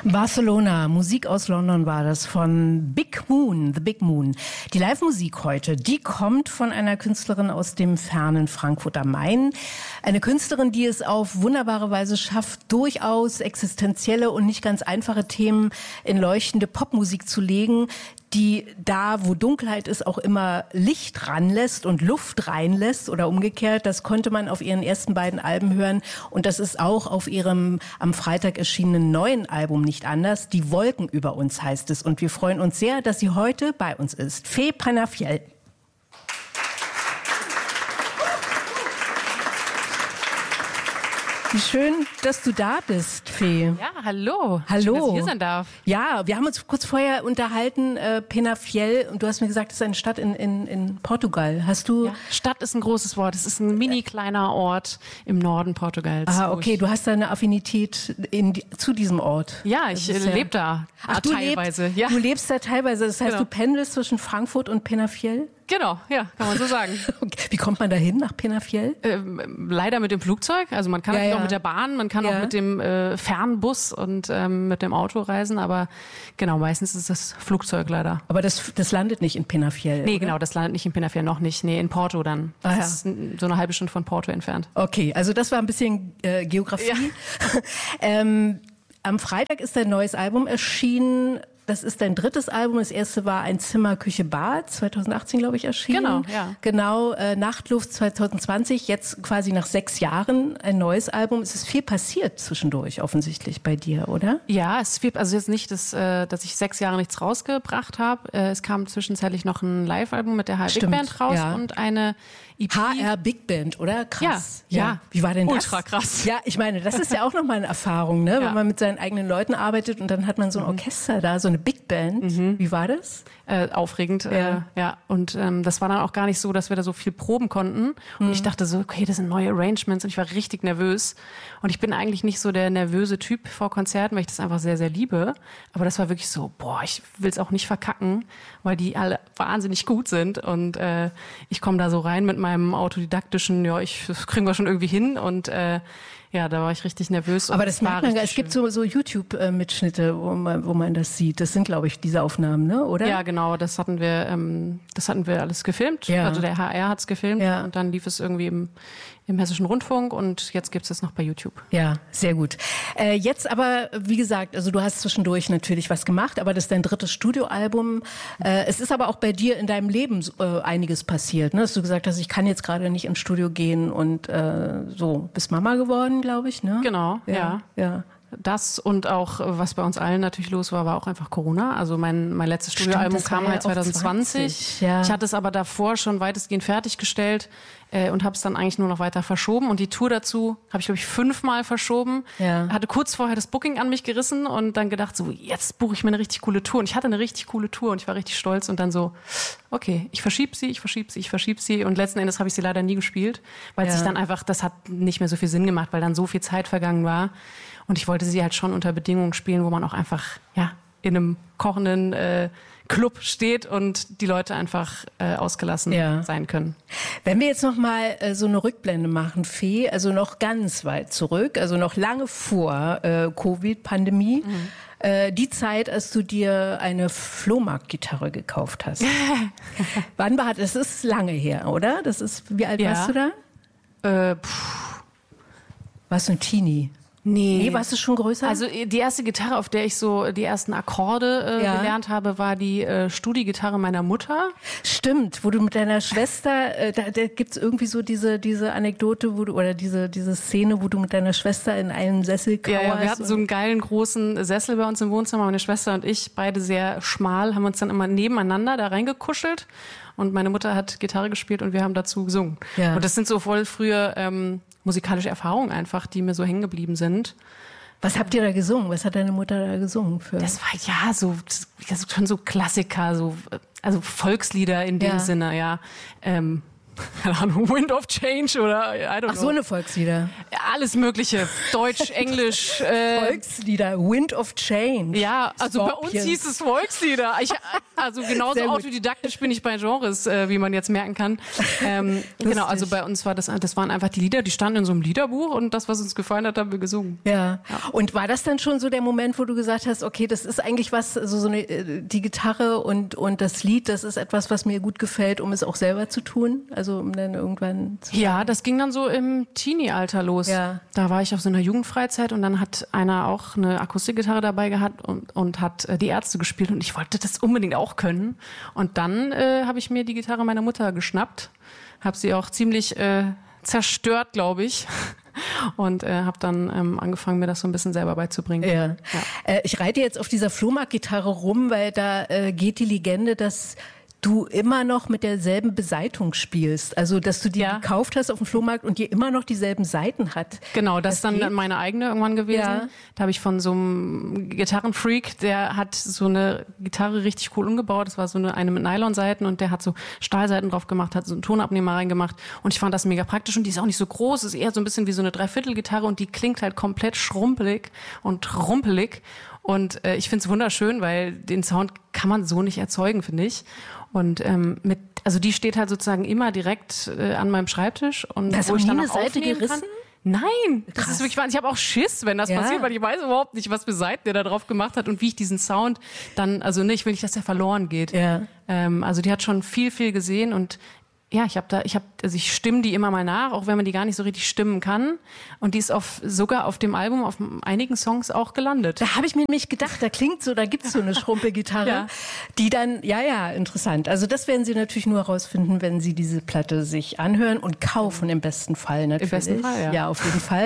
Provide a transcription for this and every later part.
Barcelona, Musik aus London war das von Big Moon, The Big Moon. Die Live-Musik heute, die kommt von einer Künstlerin aus dem fernen Frankfurt am Main. Eine Künstlerin, die es auf wunderbare Weise schafft, durchaus existenzielle und nicht ganz einfache Themen in leuchtende Popmusik zu legen, die da, wo Dunkelheit ist, auch immer Licht ranlässt und Luft reinlässt oder umgekehrt. Das konnte man auf ihren ersten beiden Alben hören und das ist auch auf ihrem am Freitag erschienenen neuen Album nicht anders. Die Wolken über uns heißt es und wir freuen uns sehr, dass sie heute bei uns ist. Fee Penafiel. Wie schön, dass du da bist, Fee. Ja, hallo. Hallo. Schön, dass ich hier sein darf. Ja, wir haben uns kurz vorher unterhalten, Penafiel, und du hast mir gesagt, das ist eine Stadt in Portugal. Hast du... Ja, Stadt ist ein großes Wort. Es ist ein mini kleiner Ort im Norden Portugals. Ah, okay, du hast da eine Affinität zu diesem Ort. Ja, ich lebe da teilweise. Du lebst da teilweise, das heißt, genau. Du pendelst zwischen Frankfurt und Penafiel? Genau, ja, kann man so sagen. Okay. Wie kommt man da hin, nach Penafiel? Leider mit dem Flugzeug. Also man kann auch mit der Bahn, man kann auch mit dem Fernbus und mit dem Auto reisen. Aber genau, meistens ist das Flugzeug leider. Aber das landet nicht in Penafiel, Nee, oder? genau, das landet nicht in Penafiel, noch nicht. Nee, in Porto dann. Das ist so eine halbe Stunde von Porto entfernt. Okay, also das war ein bisschen Geografie. Ja. Am Freitag ist dein neues Album erschienen. Das ist dein drittes Album. Das erste war Ein Zimmer, Küche, Bad, 2018, glaube ich, erschienen. Genau, ja. Genau, Nachtluft 2020, jetzt quasi nach 6 Jahren ein neues Album. Es ist viel passiert zwischendurch offensichtlich bei dir, oder? Ja, es ist viel, also jetzt nicht, dass ich 6 Jahre nichts rausgebracht habe. Es kam zwischenzeitlich noch ein Live-Album mit der HR Big Band raus und eine EP. HR Big Band, oder? Krass. Ja. Wie war denn das? Ultra krass. Ja, ich meine, das ist ja auch nochmal eine Erfahrung, ne? Wenn man mit seinen eigenen Leuten arbeitet und dann hat man so ein Orchester da, so eine Big Band. Wie war das? Aufregend, ja. Und das war dann auch gar nicht so, dass wir da so viel proben konnten. Und ich dachte so, okay, das sind neue Arrangements und ich war richtig nervös. Und ich bin eigentlich nicht so der nervöse Typ vor Konzerten, weil ich das einfach sehr, sehr liebe. Aber das war wirklich so, ich will es auch nicht verkacken, weil die alle wahnsinnig gut sind. Und ich komme da so rein mit meinem autodidaktischen, das kriegen wir schon irgendwie hin. Und da war ich richtig nervös. Aber das merkt man, es gibt so YouTube-Mitschnitte, wo man das sieht. Das sind, glaube ich, diese Aufnahmen, ne? Oder? Ja, genau, das hatten wir alles gefilmt. Ja. Also der HR hat's gefilmt und dann lief es irgendwie im Hessischen Rundfunk und jetzt gibt's es noch bei YouTube. Ja, sehr gut. Jetzt aber, wie gesagt, also du hast zwischendurch natürlich was gemacht, aber das ist dein drittes Studioalbum. Es ist aber auch bei dir in deinem Leben einiges passiert, ne? Dass du gesagt hast, ich kann jetzt gerade nicht ins Studio gehen und bist Mama geworden, glaube ich, ne? Genau, ja. Das und auch, was bei uns allen natürlich los war auch einfach Corona. Also mein letztes Studioalbum kam halt 2020. Ja. Ich hatte es aber davor schon weitestgehend fertiggestellt und habe es dann eigentlich nur noch weiter verschoben. Und die Tour dazu habe ich, glaube ich, 5-mal verschoben. Ja. Hatte kurz vorher das Booking an mich gerissen und dann gedacht, so jetzt buche ich mir eine richtig coole Tour. Und ich hatte eine richtig coole Tour und ich war richtig stolz. Und dann so, okay, ich verschiebe sie. Und letzten Endes habe ich sie leider nie gespielt, weil sich dann einfach, das hat nicht mehr so viel Sinn gemacht, weil dann so viel Zeit vergangen war. Und ich wollte sie halt schon unter Bedingungen spielen, wo man auch einfach in einem kochenden Club steht und die Leute einfach ausgelassen sein können. Wenn wir jetzt noch mal so eine Rückblende machen, Fee, also noch ganz weit zurück, also noch lange vor Covid-Pandemie, die Zeit, als du dir eine Flohmarktgitarre gekauft hast. Wann war das? Das ist lange her, oder? Wie alt warst du da? Warst du ein Teenie? Nee, warst du schon größer? Also die erste Gitarre, auf der ich so die ersten Akkorde gelernt habe, war die Studi-Gitarre meiner Mutter. Stimmt, wo du mit deiner Schwester, da gibt's irgendwie so diese Anekdote, oder diese Szene, wo du mit deiner Schwester in einen Sessel kauerst. Ja, wir hatten so einen geilen großen Sessel bei uns im Wohnzimmer. Meine Schwester und ich, beide sehr schmal, haben uns dann immer nebeneinander da reingekuschelt. Und meine Mutter hat Gitarre gespielt und wir haben dazu gesungen. Ja. Und das sind so voll frühe musikalische Erfahrungen einfach, die mir so hängen geblieben sind. Was habt ihr da gesungen? Was hat deine Mutter da gesungen für? Das war schon so Klassiker, also Volkslieder in dem Sinne, keine Ahnung, Wind of Change oder I don't know. Ach, so eine Volkslieder. Ja, alles Mögliche. Deutsch, Englisch. Volkslieder, Wind of Change. Ja, also bei uns hieß es Volkslieder. Also genauso autodidaktisch bin ich bei Genres, wie man jetzt merken kann. Genau, also bei uns das waren einfach die Lieder, die standen in so einem Liederbuch und das, was uns gefallen hat, haben wir gesungen. Ja. Und war das dann schon so der Moment, wo du gesagt hast, okay, das ist eigentlich was, also die Gitarre und das Lied, das ist etwas, was mir gut gefällt, um es auch selber zu tun? Also um dann irgendwann zu Ja, das ging dann so im Teenie-Alter los. Ja. Da war ich auf so einer Jugendfreizeit und dann hat einer auch eine Akustikgitarre dabei gehabt und hat die Ärzte gespielt und ich wollte das unbedingt auch können. Und dann habe ich mir die Gitarre meiner Mutter geschnappt, habe sie auch ziemlich zerstört, glaube ich. Und habe dann angefangen, mir das so ein bisschen selber beizubringen. Ja. Ich reite jetzt auf dieser Flohmarktgitarre rum, weil da geht die Legende, dass du immer noch mit derselben Beseitung spielst. Also, dass du die gekauft hast auf dem Flohmarkt und die immer noch dieselben Saiten hat. Genau, das ist dann meine eigene irgendwann gewesen. Ja. Da habe ich von so einem Gitarrenfreak, der hat so eine Gitarre richtig cool umgebaut. Das war so eine mit Nylonsaiten und der hat so Stahlsaiten drauf gemacht, hat so einen Tonabnehmer reingemacht und ich fand das mega praktisch und die ist auch nicht so groß, ist eher so ein bisschen wie so eine Dreiviertelgitarre und die klingt halt komplett schrumpelig und rumpelig. Und ich finde es wunderschön, weil den Sound kann man so nicht erzeugen, finde ich. Und also die steht halt sozusagen immer direkt an meinem Schreibtisch und wo ich dann auch Seite gerissen kann. Nein, das ist wirklich wahnsinnig. Ich habe auch Schiss, wenn das passiert, weil ich weiß überhaupt nicht, was für Seiten der da drauf gemacht hat und wie ich diesen Sound dann, also ich will nicht, dass der verloren geht. Ja. Also die hat schon viel, viel gesehen und ja, ich stimme die immer mal nach, auch wenn man die gar nicht so richtig stimmen kann. Und die ist sogar auf dem Album, auf einigen Songs auch gelandet. Da habe ich mir nämlich gedacht, da gibt's so eine Schrumpelgitarre, die dann, interessant. Also das werden Sie natürlich nur herausfinden, wenn Sie diese Platte sich anhören und kaufen, im besten Fall natürlich. Im besten Fall, ja. Ja, auf jeden Fall.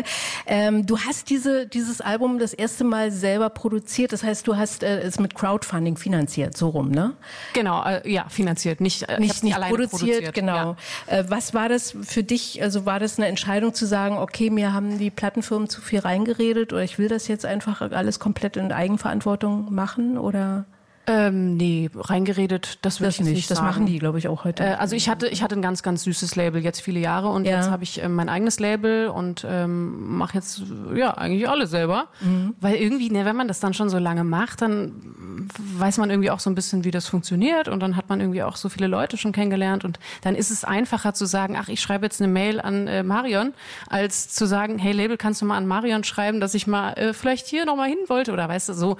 Du hast dieses Album das erste Mal selber produziert, das heißt, du hast es mit Crowdfunding finanziert, so rum, ne? Genau, finanziert, nicht alleine produziert. Genau. Ja. Was war das für dich? Also war das eine Entscheidung zu sagen, okay, mir haben die Plattenfirmen zu viel reingeredet oder ich will das jetzt einfach alles komplett in Eigenverantwortung machen oder? Nee, reingeredet, das würde ich nicht sagen. Das machen die, glaube ich, auch heute. Also ich hatte ein ganz, ganz süßes Label jetzt viele Jahre und jetzt habe ich mein eigenes Label und mache jetzt eigentlich alles selber. Mhm. Weil irgendwie, wenn man das dann schon so lange macht, dann weiß man irgendwie auch so ein bisschen, wie das funktioniert und dann hat man irgendwie auch so viele Leute schon kennengelernt und dann ist es einfacher zu sagen, ach, ich schreibe jetzt eine Mail an Marion, als zu sagen, hey Label, kannst du mal an Marion schreiben, dass ich mal vielleicht hier nochmal hin wollte oder weißt du, so.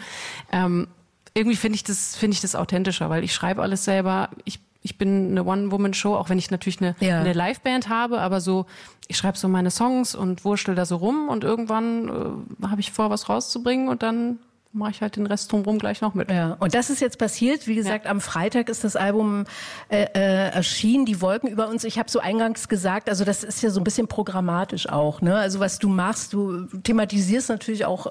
Irgendwie finde ich das authentischer, weil ich schreibe alles selber. Ich bin eine One-Woman-Show, auch wenn ich natürlich eine Liveband habe, aber so, ich schreibe so meine Songs und wurschtel da so rum und irgendwann habe ich vor, was rauszubringen und dann mache ich halt den Rest drumherum gleich noch mit. Ja. Und das ist jetzt passiert. Wie gesagt, am Freitag ist das Album erschienen, Die Wolken über uns. Ich habe so eingangs gesagt, also das ist ja so ein bisschen programmatisch auch, ne? Also was du machst, du thematisierst natürlich auch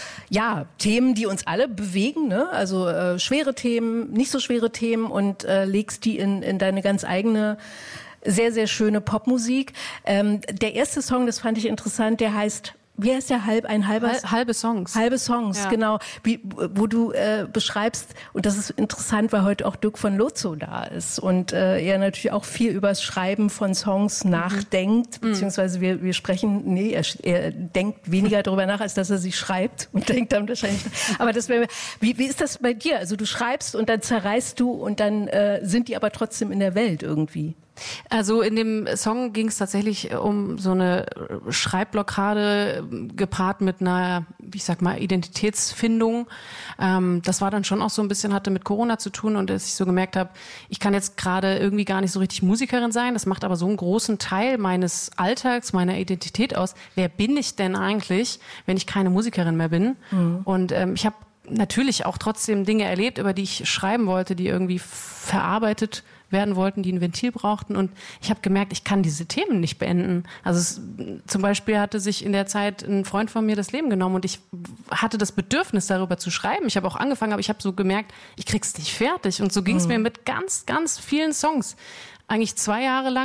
Themen, die uns alle bewegen, ne? Also schwere Themen, nicht so schwere Themen und legst die in deine ganz eigene sehr, sehr schöne Popmusik. Der erste Song, das fand ich interessant, der heißt, wie heißt der? Halbe Songs. Halbe Songs, genau. Wo du beschreibst, und das ist interessant, weil heute auch Dirk von Lozo da ist und er natürlich auch viel über das Schreiben von Songs nachdenkt, beziehungsweise wir sprechen, er denkt weniger darüber nach, als dass er sie schreibt und denkt dann wahrscheinlich, aber wie ist das bei dir? Also du schreibst und dann zerreißt du und dann sind die aber trotzdem in der Welt irgendwie. Also in dem Song ging es tatsächlich um so eine Schreibblockade gepaart mit einer, ich sag mal, Identitätsfindung. Das war dann schon auch so ein bisschen, hatte mit Corona zu tun und dass ich so gemerkt habe, ich kann jetzt gerade irgendwie gar nicht so richtig Musikerin sein. Das macht aber so einen großen Teil meines Alltags, meiner Identität aus. Wer bin ich denn eigentlich, wenn ich keine Musikerin mehr bin? Mhm. Und ich habe natürlich auch trotzdem Dinge erlebt, über die ich schreiben wollte, die irgendwie verarbeitet werden wollten, die ein Ventil brauchten. Und ich habe gemerkt, ich kann diese Themen nicht beenden. Also zum Beispiel hatte sich in der Zeit ein Freund von mir das Leben genommen und ich hatte das Bedürfnis, darüber zu schreiben. Ich habe auch angefangen, aber ich habe so gemerkt, ich krieg's nicht fertig. Und so ging es mir mit ganz, ganz vielen Songs. Eigentlich 2 Jahre lang,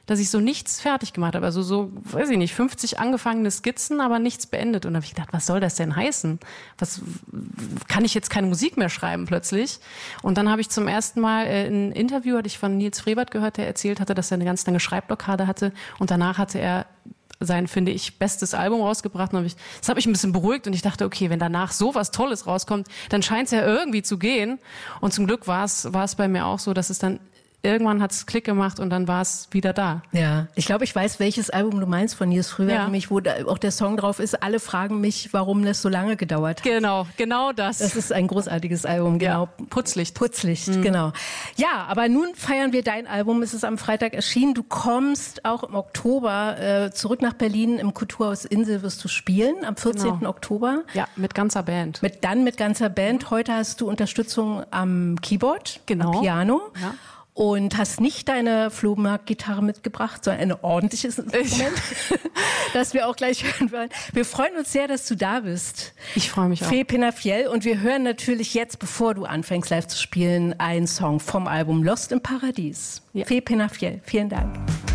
dass ich so nichts fertig gemacht habe. Also so, weiß ich nicht, 50 angefangene Skizzen, aber nichts beendet. Und da habe ich gedacht, was soll das denn heißen? Was kann ich jetzt keine Musik mehr schreiben plötzlich? Und dann habe ich zum ersten Mal ein Interview, hatte ich von Nils Frebert gehört, der erzählt hatte, dass er eine ganz lange Schreibblockade hatte. Und danach hatte er sein, finde ich, bestes Album rausgebracht. Und das hat mich ein bisschen beruhigt und ich dachte, okay, wenn danach so was Tolles rauskommt, dann scheint es ja irgendwie zu gehen. Und zum Glück war es bei mir auch so, dass es dann irgendwann hat es Klick gemacht und dann war es wieder da. Ja, ich glaube, ich weiß, welches Album du meinst von Nils Frebert, nämlich wo da auch der Song drauf ist. Alle fragen mich, warum das so lange gedauert hat. Genau das. Das ist ein großartiges Album, genau. Ja, Putzlicht, genau. Ja, aber nun feiern wir dein Album. Es ist am Freitag erschienen. Du kommst auch im Oktober zurück nach Berlin. Im Kulturhaus Insel wirst du spielen, am 14. Oktober. Ja, mit ganzer Band. Mit ganzer Band. Heute hast du Unterstützung am Keyboard, am Piano. Ja. Und hast nicht deine Flohmarkt-Gitarre mitgebracht, sondern ein ordentliches Instrument, das wir auch gleich hören wollen. Wir freuen uns sehr, dass du da bist. Ich freue mich auch. Fee Penafiel. Und wir hören natürlich jetzt, bevor du anfängst live zu spielen, einen Song vom Album Lost im Paradies. Ja. Fee Penafiel, vielen Dank.